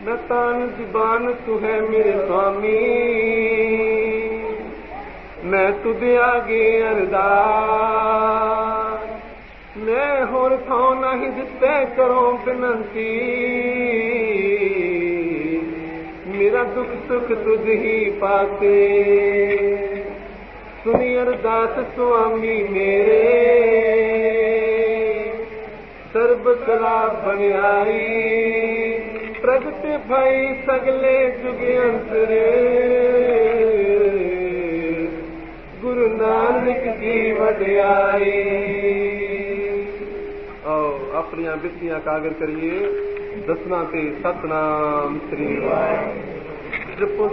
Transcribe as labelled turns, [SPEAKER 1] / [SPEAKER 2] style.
[SPEAKER 1] मैं तान जुबान तू है मेरे स्वामी, मैं तुझे आगे अरदास, मैं होर थां नहीं जिते करो बिनती, मेरा दुख सुख तुझ ही पाते। सुनी अरदास स्वामी मेरे, सर्ब कला बनियाई, प्रगट भई सगले जुग अंतरे, गुरु नानक जी वडियाई। और अपनिया बितियां कागर करिए, दसना ते सतनाम श्री वाहिगुरू।